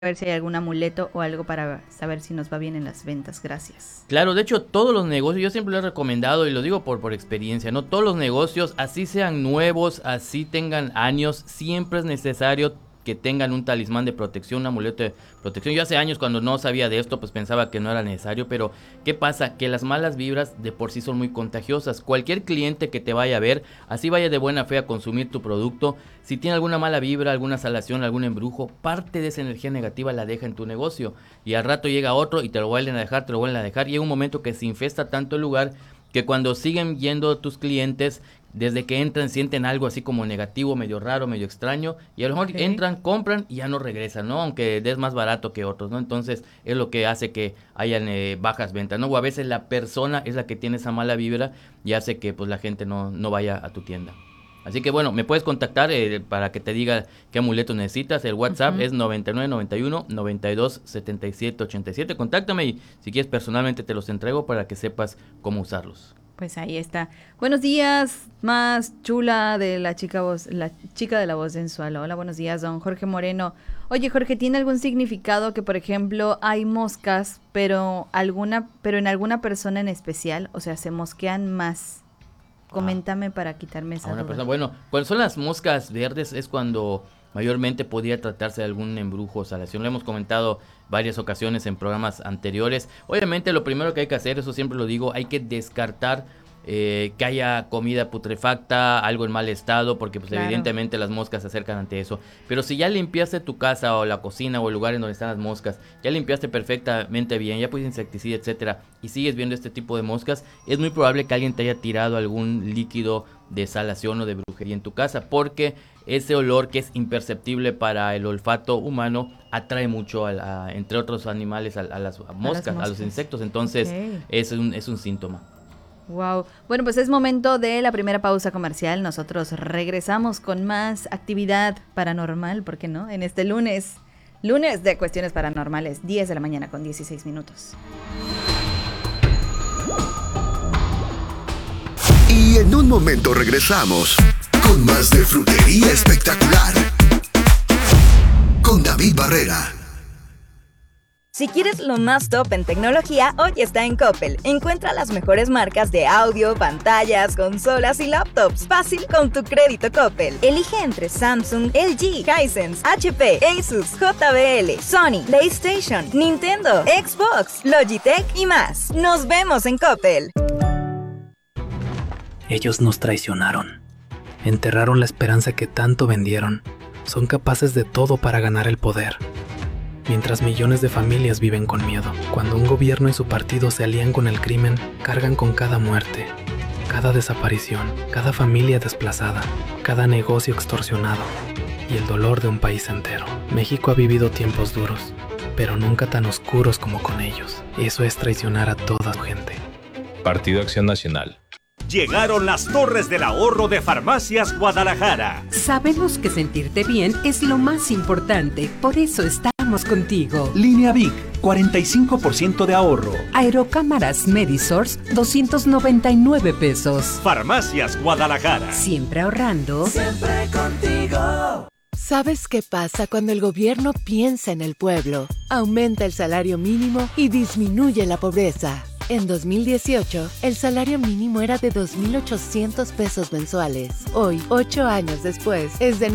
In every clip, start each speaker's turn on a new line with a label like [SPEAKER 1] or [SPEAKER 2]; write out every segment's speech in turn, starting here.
[SPEAKER 1] ver si hay algún amuleto o algo para saber si nos va bien en las ventas. Gracias.
[SPEAKER 2] Claro, de hecho todos los negocios, yo siempre lo he recomendado y lo digo por experiencia, ¿no? Todos los negocios, así sean nuevos, así tengan años, siempre es necesario que tengan un talismán de protección, un amuleto de protección. Yo hace años cuando no sabía de esto, pues pensaba que no era necesario, pero ¿qué pasa? Que las malas vibras de por sí son muy contagiosas. Cualquier cliente que te vaya a ver, así vaya de buena fe a consumir tu producto, si tiene alguna mala vibra, alguna salación, algún embrujo, parte de esa energía negativa la deja en tu negocio. Y al rato llega otro y te lo vuelven a dejar, te lo vuelven a dejar. Y llega un momento que se infesta tanto el lugar que cuando siguen yendo tus clientes, desde que entran sienten algo así como negativo, medio raro, medio extraño, y a lo mejor entran, compran y ya no regresan, ¿no? Aunque des más barato que otros, ¿no? Entonces es lo que hace que hayan bajas ventas, ¿no? O a veces la persona es la que tiene esa mala vibra y hace que pues la gente no vaya a tu tienda. Así que bueno, me puedes contactar para que te diga qué amuleto necesitas. El WhatsApp es 9991-927787. Contáctame y si quieres personalmente te los entrego para que sepas cómo usarlos.
[SPEAKER 1] Pues ahí está. Buenos días, más chula de la chica de la voz sensual. Hola, buenos días, don Jorge Moreno. Oye, Jorge, ¿tiene algún significado que, por ejemplo, hay moscas, pero en alguna persona en especial? O sea, se mosquean más. Coméntame para quitarme esa duda.
[SPEAKER 2] Bueno, cuando son las moscas verdes es cuando mayormente podría tratarse de algún embrujo o salación. Lo hemos comentado varias ocasiones en programas anteriores. Obviamente lo primero que hay que hacer, eso siempre lo digo, hay que descartar que haya comida putrefacta, algo en mal estado, porque pues claro, evidentemente las moscas se acercan ante eso. Pero si ya limpiaste tu casa o la cocina o el lugar en donde están las moscas, ya limpiaste perfectamente bien, ya pusiste insecticida, etcétera, y sigues viendo este tipo de moscas, es muy probable que alguien te haya tirado algún líquido de salación o de brujería en tu casa, porque ese olor que es imperceptible para el olfato humano atrae mucho entre otros animales a las moscas, a los insectos. Entonces es un síntoma.
[SPEAKER 1] Wow. Bueno, pues es momento de la primera pausa comercial. Nosotros regresamos con más actividad paranormal, ¿por qué no? En este lunes de cuestiones paranormales, 10 de la mañana con 16 minutos.
[SPEAKER 3] Y en un momento regresamos con más de Frutería Espectacular con David Barrera.
[SPEAKER 4] Si quieres lo más top en tecnología, hoy está en Coppel. Encuentra las mejores marcas de audio, pantallas, consolas y laptops. Fácil con tu crédito Coppel. Elige entre Samsung, LG, Hisense, HP, Asus, JBL, Sony, PlayStation, Nintendo, Xbox, Logitech y más. Nos vemos en Coppel.
[SPEAKER 5] Ellos nos traicionaron. Enterraron la esperanza que tanto vendieron. Son capaces de todo para ganar el poder. Mientras millones de familias viven con miedo, cuando un gobierno y su partido se alían con el crimen, cargan con cada muerte, cada desaparición, cada familia desplazada, cada negocio extorsionado y el dolor de un país entero. México ha vivido tiempos duros, pero nunca tan oscuros como con ellos. Eso es traicionar a toda su gente.
[SPEAKER 6] Partido Acción Nacional.
[SPEAKER 7] Llegaron las Torres del Ahorro de Farmacias Guadalajara.
[SPEAKER 8] Sabemos que sentirte bien es lo más importante, por eso estamos contigo.
[SPEAKER 7] Línea Vic, 45% de ahorro.
[SPEAKER 8] Aerocámaras Medisource, 299 pesos.
[SPEAKER 7] Farmacias Guadalajara.
[SPEAKER 8] Siempre ahorrando.
[SPEAKER 9] Siempre contigo. ¿Sabes qué pasa cuando el gobierno piensa en el pueblo? Aumenta el salario mínimo y disminuye la pobreza. En 2018, el salario mínimo era de 2,800 pesos mensuales. Hoy, 8 años después, es de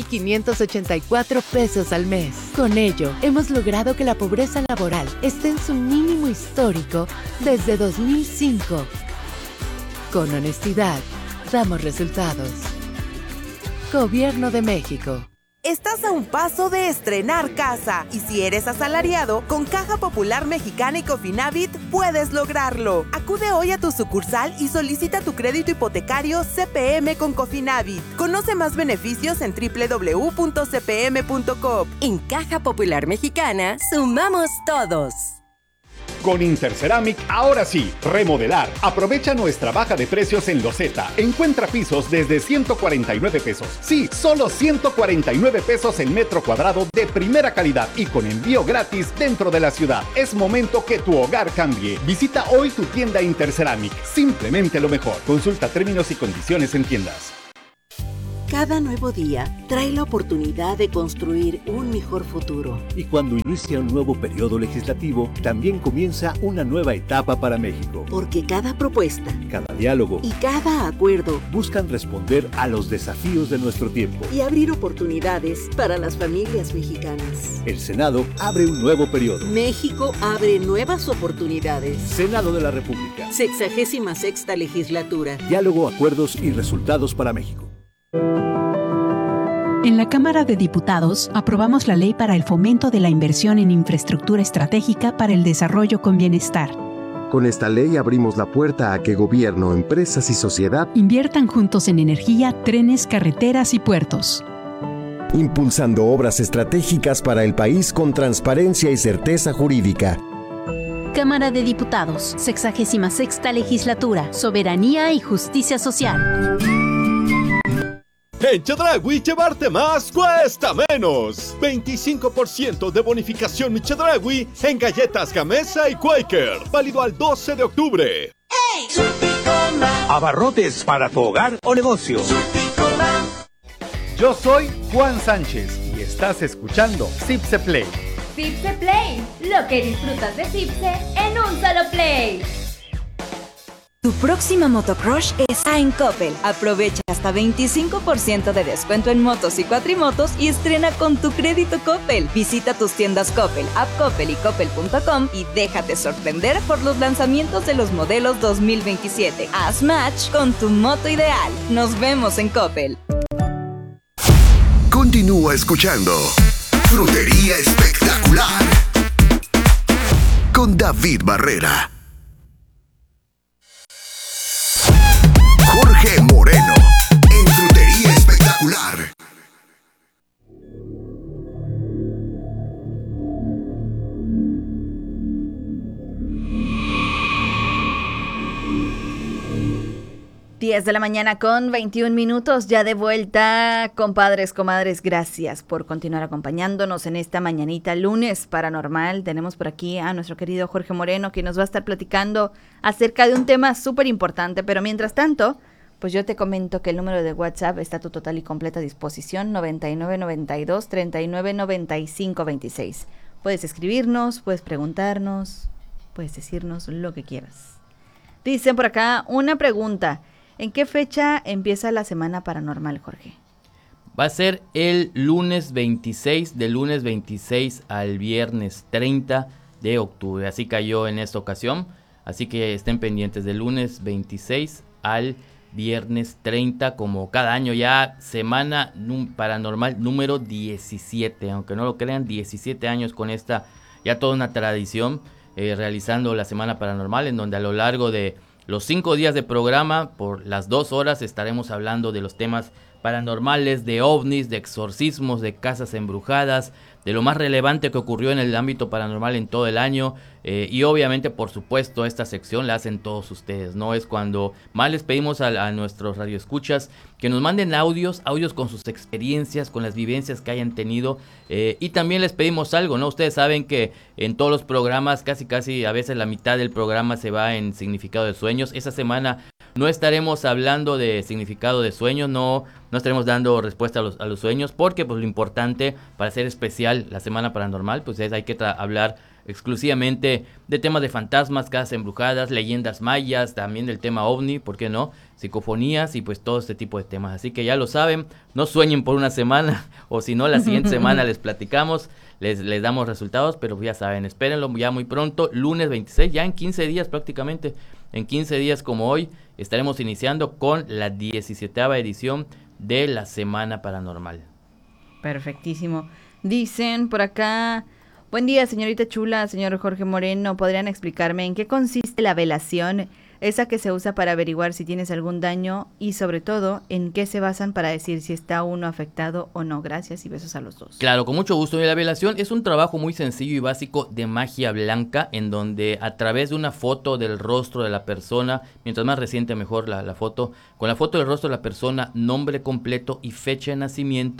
[SPEAKER 9] 9,584 pesos al mes. Con ello, hemos logrado que la pobreza laboral esté en su mínimo histórico desde 2005. Con honestidad, damos resultados. Gobierno de México.
[SPEAKER 10] Estás a un paso de estrenar casa y si eres asalariado, con Caja Popular Mexicana y Cofinavit puedes lograrlo. Acude hoy a tu sucursal y solicita tu crédito hipotecario CPM con Cofinavit. Conoce más beneficios en www.cpm.com.
[SPEAKER 11] En Caja Popular Mexicana, sumamos todos.
[SPEAKER 12] Con Interceramic, ahora sí, remodelar. Aprovecha nuestra baja de precios en loseta. Encuentra pisos desde 149 pesos. Sí, solo 149 pesos el metro cuadrado de primera calidad y con envío gratis dentro de la ciudad. Es momento que tu hogar cambie. Visita hoy tu tienda Interceramic. Simplemente lo mejor. Consulta términos y condiciones en tiendas.
[SPEAKER 13] Cada nuevo día trae la oportunidad de construir un mejor futuro.
[SPEAKER 14] Y cuando inicia un nuevo periodo legislativo, también comienza una nueva etapa para México.
[SPEAKER 13] Porque cada propuesta,
[SPEAKER 14] cada diálogo
[SPEAKER 13] y cada acuerdo
[SPEAKER 14] buscan responder a los desafíos de nuestro tiempo
[SPEAKER 13] y abrir oportunidades para las familias mexicanas.
[SPEAKER 14] El Senado abre un nuevo periodo.
[SPEAKER 13] México abre nuevas oportunidades.
[SPEAKER 14] Senado de la República.
[SPEAKER 13] 66ª legislatura.
[SPEAKER 14] Diálogo, acuerdos y resultados para México.
[SPEAKER 15] En la Cámara de Diputados aprobamos la Ley para el Fomento de la Inversión en Infraestructura Estratégica para el Desarrollo con Bienestar.
[SPEAKER 16] Con esta ley abrimos la puerta a que gobierno, empresas y sociedad
[SPEAKER 15] inviertan juntos en energía, trenes, carreteras y puertos.
[SPEAKER 16] Impulsando obras estratégicas para el país con transparencia y certeza jurídica.
[SPEAKER 17] Cámara de Diputados, 66ª Legislatura, Soberanía y Justicia Social.
[SPEAKER 18] En Chedraui, llevarte más cuesta menos. 25% de bonificación mi Chedraui en galletas Gamesa y Quaker. Válido al 12 de octubre.
[SPEAKER 19] ¡Hey! Abarrotes para tu hogar o negocio.
[SPEAKER 12] Yo soy Juan Sánchez y estás escuchando Cipse Play.
[SPEAKER 20] Cipse Play, lo que disfrutas de Cipse en un solo play.
[SPEAKER 4] Tu próxima motocrush está en Coppel. Aprovecha hasta 25% de descuento en motos y cuatrimotos y estrena con tu crédito Coppel. Visita tus tiendas Coppel, App Coppel y Coppel.com y déjate sorprender por los lanzamientos de los modelos 2027. Haz match con tu moto ideal. Nos vemos en Coppel.
[SPEAKER 3] Continúa escuchando Frutería Espectacular con David Barrera. Jorge Moreno en Frutería Espectacular.
[SPEAKER 1] Diez de la mañana con 21 minutos, ya de vuelta, compadres, comadres, gracias por continuar acompañándonos en esta mañanita lunes paranormal. Tenemos por aquí a nuestro querido Jorge Moreno, que nos va a estar platicando acerca de un tema súper importante, pero mientras tanto, pues yo te comento que el número de WhatsApp está a tu total y completa disposición, 9992-399526. Puedes escribirnos, puedes preguntarnos, puedes decirnos lo que quieras. Dicen por acá una pregunta. ¿En qué fecha empieza la semana paranormal, Jorge?
[SPEAKER 2] Va a ser el lunes 26, del lunes 26 al viernes 30 de octubre. Así cayó en esta ocasión. Así que estén pendientes del lunes 26 al viernes 30, como cada año ya, semana paranormal número 17. Aunque no lo crean, 17 años con esta, ya toda una tradición, realizando la semana paranormal, en donde a lo largo de los 5 días de programa, por las 2 horas, estaremos hablando de los temas paranormales, de ovnis, de exorcismos, de casas embrujadas, de lo más relevante que ocurrió en el ámbito paranormal en todo el año. Y obviamente, por supuesto, esta sección la hacen todos ustedes, ¿no? Es cuando más les pedimos a nuestros radioescuchas que nos manden audios con sus experiencias, con las vivencias que hayan tenido. Y también les pedimos algo, ¿no? Ustedes saben que en todos los programas, casi a veces la mitad del programa se va en significado de sueños. Esta semana no estaremos hablando de significado de sueños, no estaremos dando respuesta a los sueños, porque pues lo importante para hacer especial la semana paranormal, pues hay que hablar exclusivamente de temas de fantasmas, casas embrujadas, leyendas mayas, también del tema ovni, ¿por qué no? Psicofonías y pues todo este tipo de temas. Así que ya lo saben, no sueñen por una semana, o si no, la siguiente semana les platicamos, les damos resultados, pero ya saben, espérenlo ya muy pronto, lunes 26, ya en 15 días prácticamente, en 15 días como hoy, estaremos iniciando con la 17ª edición de la Semana Paranormal.
[SPEAKER 1] Perfectísimo. Dicen por acá, buen día señorita Chula, señor Jorge Moreno, ¿podrían explicarme en qué consiste la velación, esa que se usa para averiguar si tienes algún daño y sobre todo en qué se basan para decir si está uno afectado o no? Gracias y besos a los dos.
[SPEAKER 2] Claro, con mucho gusto. La velación es un trabajo muy sencillo y básico de magia blanca, en donde a través de una foto del rostro de la persona, mientras más reciente mejor la foto, con la foto del rostro de la persona, nombre completo y fecha de nacimiento,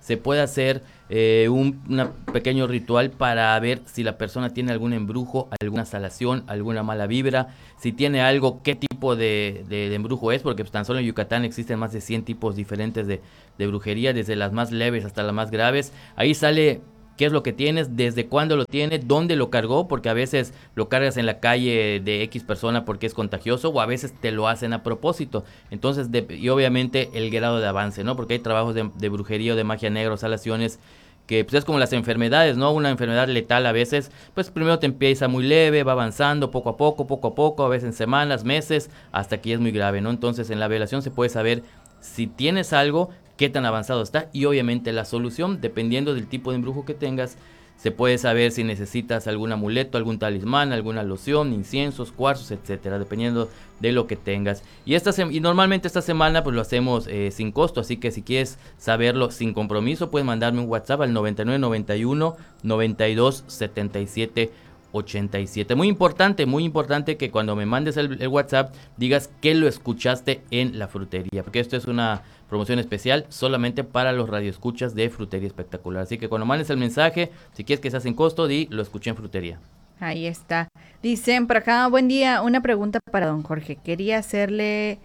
[SPEAKER 2] se puede hacer un pequeño ritual para ver si la persona tiene algún embrujo, alguna salación, alguna mala vibra, si tiene algo, qué tipo de embrujo es, porque pues, tan solo en Yucatán existen más de 100 tipos diferentes de brujería, desde las más leves hasta las más graves. Ahí sale qué es lo que tienes, desde cuándo lo tiene, dónde lo cargó, porque a veces lo cargas en la calle de X persona porque es contagioso, o a veces te lo hacen a propósito. Entonces, y obviamente el grado de avance, ¿no? Porque hay trabajos de brujería o de magia negra o salaciones que pues es como las enfermedades, ¿no? Una enfermedad letal a veces, pues primero te empieza muy leve, va avanzando poco a poco, a veces en semanas, meses, hasta que ya es muy grave, ¿no? Entonces, en la velación se puede saber si tienes algo, qué tan avanzado está, y obviamente la solución, dependiendo del tipo de embrujo que tengas, se puede saber si necesitas algún amuleto, algún talismán, alguna loción, inciensos, cuarzos, etcétera, dependiendo de lo que tengas. Y normalmente esta semana pues lo hacemos sin costo, así que si quieres saberlo sin compromiso, puedes mandarme un WhatsApp al 9991 92 77 87. Muy importante que cuando me mandes el WhatsApp digas que lo escuchaste en la frutería, porque esto es una promoción especial solamente para los radioescuchas de Frutería Espectacular. Así que cuando mandes el mensaje, si quieres que sea sin costo, di lo escuché en frutería.
[SPEAKER 1] Ahí está. Dicen por acá, buen día, una pregunta para don Jorge. Quería hacerle,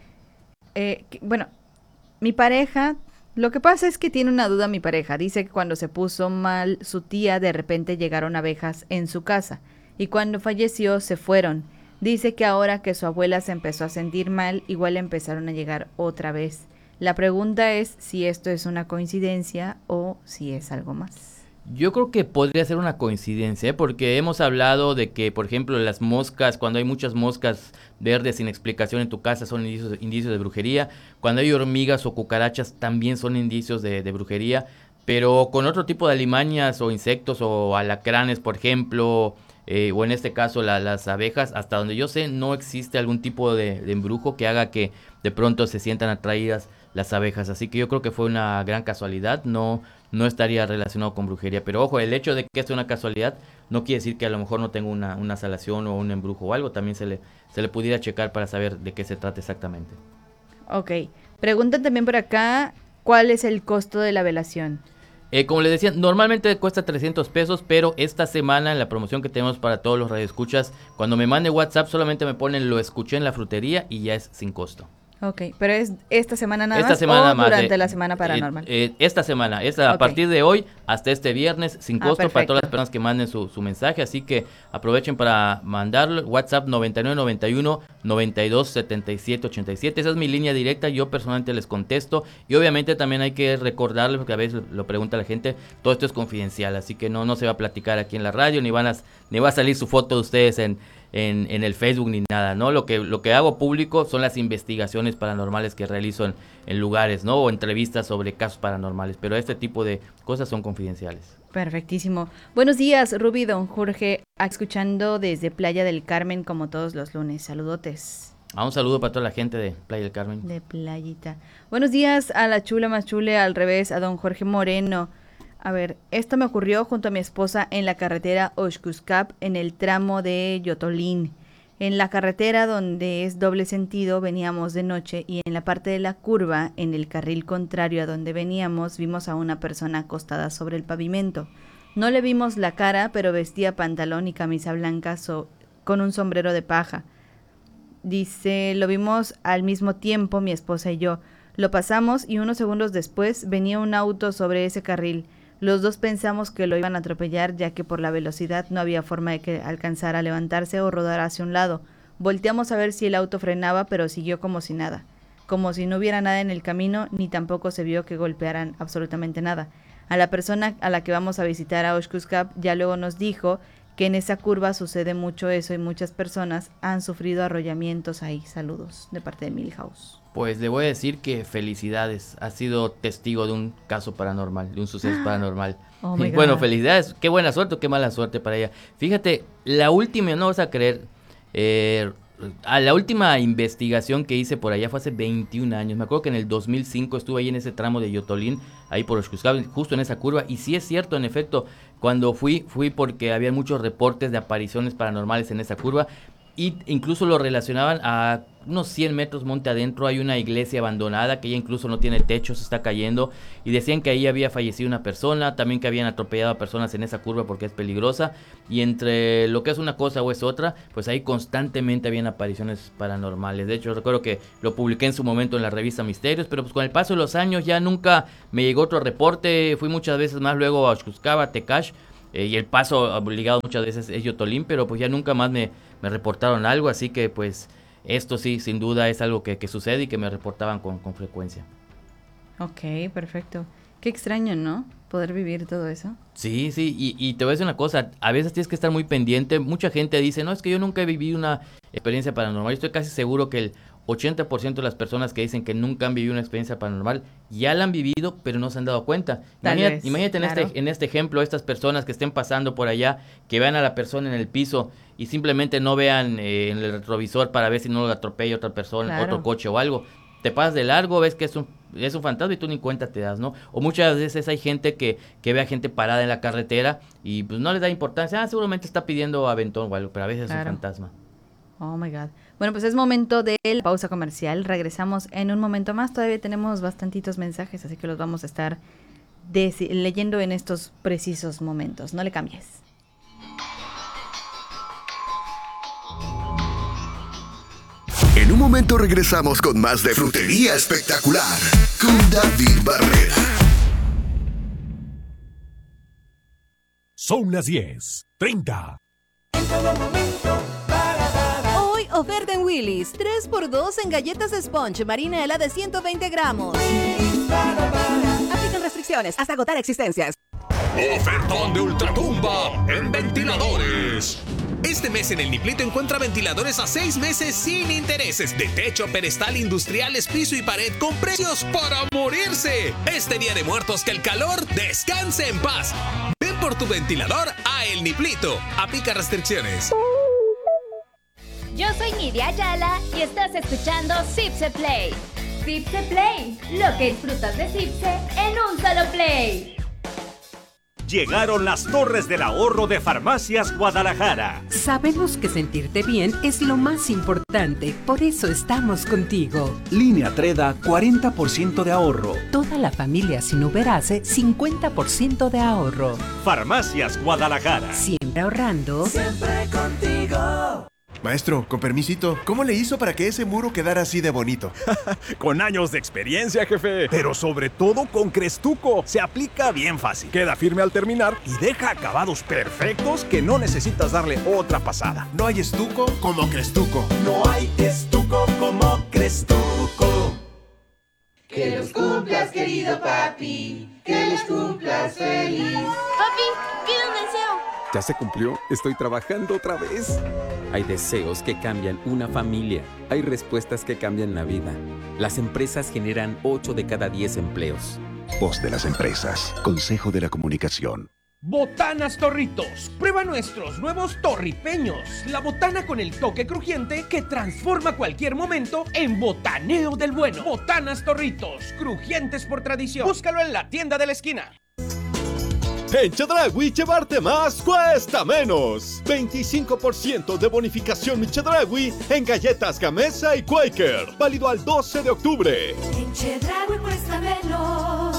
[SPEAKER 1] mi pareja, lo que pasa es que tiene una duda mi pareja. Dice que cuando se puso mal su tía, de repente llegaron abejas en su casa. Y cuando falleció se fueron. Dice que ahora que su abuela se empezó a sentir mal, igual empezaron a llegar otra vez. La pregunta es si esto es una coincidencia o si es algo más.
[SPEAKER 2] Yo creo que podría ser una coincidencia, porque hemos hablado de que, por ejemplo, las moscas, cuando hay muchas moscas verdes sin explicación en tu casa, son indicios de brujería. Cuando hay hormigas o cucarachas, también son indicios de brujería. Pero con otro tipo de alimañas o insectos o alacranes, por ejemplo, o en este caso las abejas, hasta donde yo sé, no existe algún tipo de embrujo que haga que de pronto se sientan atraídas las abejas. Así que yo creo que fue una gran casualidad, no estaría relacionado con brujería. Pero ojo, el hecho de que sea una casualidad no quiere decir que a lo mejor no tenga una salación o un embrujo o algo. También se le pudiera checar para saber de qué se trata exactamente.
[SPEAKER 1] Ok, preguntan también por acá, ¿cuál es el costo de la velación?
[SPEAKER 2] Como les decía, normalmente cuesta 300 pesos, pero esta semana en la promoción que tenemos para todos los radioescuchas, cuando me mande WhatsApp solamente me ponen lo escuché en la frutería y ya es sin costo.
[SPEAKER 1] Ok, pero es esta semana nada
[SPEAKER 2] esta
[SPEAKER 1] más
[SPEAKER 2] semana
[SPEAKER 1] o
[SPEAKER 2] más
[SPEAKER 1] durante la semana paranormal.
[SPEAKER 2] Esta semana, a partir de hoy hasta este viernes, sin costo
[SPEAKER 1] perfecto.
[SPEAKER 2] para todas las personas que manden su mensaje, así que aprovechen para mandarlo. WhatsApp 9991 92 77 87, esa es mi línea directa, yo personalmente les contesto, y obviamente también hay que recordarles, porque a veces lo pregunta la gente, todo esto es confidencial, así que no se va a platicar aquí en la radio, ni va a salir su foto de ustedes en el Facebook ni nada, ¿no? Lo que hago público son las investigaciones paranormales que realizo en lugares, ¿no? O entrevistas sobre casos paranormales, pero este tipo de cosas son confidenciales.
[SPEAKER 1] Perfectísimo. Buenos días, Ruby, don Jorge, escuchando desde Playa del Carmen como todos los lunes. Saludotes.
[SPEAKER 2] Un saludo para toda la gente de Playa del Carmen.
[SPEAKER 1] De Playita. Buenos días a la chula más chule, al revés, a don Jorge Moreno. A ver, esto me ocurrió junto a mi esposa en la carretera Oxcuscap, en el tramo de Yotolín. En la carretera donde es doble sentido veníamos de noche y en la parte de la curva, en el carril contrario a donde veníamos, vimos a una persona acostada sobre el pavimento. No le vimos la cara, pero vestía pantalón y camisa blanca con un sombrero de paja. Dice, lo vimos al mismo tiempo mi esposa y yo. Lo pasamos y unos segundos después venía un auto sobre ese carril. Los dos pensamos que lo iban a atropellar, ya que por la velocidad no había forma de que alcanzara a levantarse o rodar hacia un lado. Volteamos a ver si el auto frenaba, pero siguió como si nada. Como si no hubiera nada en el camino, ni tampoco se vio que golpearan absolutamente nada. A la persona a la que vamos a visitar a Oxcuscap ya luego nos dijo que en esa curva sucede mucho eso y muchas personas han sufrido arrollamientos ahí. Saludos de parte de Milhouse.
[SPEAKER 2] Pues le voy a decir que felicidades, ha sido testigo de un caso paranormal, de un suceso paranormal.
[SPEAKER 1] Oh my God.
[SPEAKER 2] Bueno, felicidades, qué buena suerte o qué mala suerte para ella. Fíjate, la última, no vas a creer, a la última investigación que hice por allá fue hace 21 años. Me acuerdo que en el 2005 estuve ahí en ese tramo de Yotolín, ahí por Oxcuscap, justo en esa curva. Y sí es cierto, en efecto, cuando fui porque había muchos reportes de apariciones paranormales en esa curva. y incluso lo relacionaban a unos 100 metros monte adentro. Hay una iglesia abandonada que ya incluso no tiene techo, se está cayendo, y decían que ahí había fallecido una persona, también que habían atropellado a personas en esa curva porque es peligrosa, y entre lo que es una cosa o es otra, pues ahí constantemente habían apariciones paranormales. De hecho, recuerdo que lo publiqué en su momento en la revista Misterios, pero pues con el paso de los años ya nunca me llegó otro reporte. Fui muchas veces más luego a Oaxuscaba, Tecash, y el paso obligado muchas veces es Yotolín, pero pues ya nunca más me reportaron algo, así que pues esto sí, sin duda es algo que sucede y que me reportaban con frecuencia.
[SPEAKER 1] Ok, perfecto. Qué extraño, ¿no? Poder vivir todo eso.
[SPEAKER 2] Sí, y te voy a decir una cosa, a veces tienes que estar muy pendiente. Mucha gente dice, no, es que yo nunca he vivido una experiencia paranormal. Yo estoy casi seguro que el 80% de las personas que dicen que nunca han vivido una experiencia paranormal ya la han vivido, pero no se han dado cuenta. Imagínate claro. en este ejemplo, estas personas que estén pasando por allá, que vean a la persona en el piso y simplemente no vean en el retrovisor para ver si no lo atropella otra persona, claro, otro coche o algo. Te pasas de largo, ves que es un fantasma y tú ni cuenta te das, ¿no? O muchas veces hay gente que ve a gente parada en la carretera y pues no les da importancia. Seguramente está pidiendo aventón o algo, pero a veces claro, es un fantasma.
[SPEAKER 1] Oh my God. Bueno, pues es momento de la pausa comercial. Regresamos en un momento más. Todavía tenemos bastantitos mensajes, así que los vamos a estar leyendo en estos precisos momentos. No le cambies.
[SPEAKER 3] En un momento regresamos con más de Frutería Espectacular con David Barrera.
[SPEAKER 7] Son las 10:30.
[SPEAKER 21] En todo momento, hoy oferta en Willy's, 3x2 en galletas Sponge Marinela de 120 gramos. Aplican restricciones hasta agotar existencias.
[SPEAKER 22] Ofertón de Ultratumba en ventiladores. Este mes en el Niplito encuentra ventiladores a 6 meses sin intereses, de techo, pedestal, industriales, piso y pared, con precios para morirse. Este Día de Muertos, que el calor descanse en paz. Ven por tu ventilador a El Niplito. Aplica restricciones.
[SPEAKER 20] Yo soy Nidia Ayala y estás escuchando Cipse Play. Cipse Play, lo que disfrutas de Cipse en un solo play.
[SPEAKER 7] Llegaron las Torres del Ahorro de Farmacias Guadalajara.
[SPEAKER 8] Sabemos que sentirte bien es lo más importante, por eso estamos contigo.
[SPEAKER 19] Línea Treda, 40% de ahorro.
[SPEAKER 8] Toda la familia sin Uberase, 50% de ahorro.
[SPEAKER 7] Farmacias Guadalajara.
[SPEAKER 8] Siempre ahorrando.
[SPEAKER 21] Siempre contigo.
[SPEAKER 23] Maestro, con permisito, ¿cómo le hizo para que ese muro quedara así de bonito?
[SPEAKER 24] Con años de experiencia, jefe. Pero sobre todo con Crestuco. Se aplica bien fácil. Queda firme al terminar y deja acabados perfectos que no necesitas darle otra pasada.
[SPEAKER 23] No hay estuco como Crestuco.
[SPEAKER 21] No hay estuco como Crestuco. Que los cumplas, querido papi. Que los cumplas feliz.
[SPEAKER 25] Papi, quiero un deseo.
[SPEAKER 26] ¿Ya se cumplió? Estoy trabajando otra vez. Hay deseos que cambian una familia. Hay respuestas que cambian la vida. Las empresas generan 8 de cada 10 empleos.
[SPEAKER 14] Voz de las empresas. Consejo de la Comunicación.
[SPEAKER 27] Botanas Torritos. Prueba nuestros nuevos torripeños. La botana con el toque crujiente que transforma cualquier momento en botaneo del bueno. Botanas Torritos. Crujientes por tradición. Búscalo en la tienda de la esquina.
[SPEAKER 18] En Chedraui, llevarte más cuesta menos. 25% de bonificación mi Chedraui en galletas Gamesa y Quaker. Válido al 12 de octubre.
[SPEAKER 21] En Chedraui cuesta menos.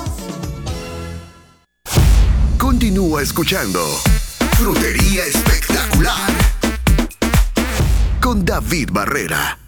[SPEAKER 3] Continúa escuchando Frutería Espectacular con David Barrera.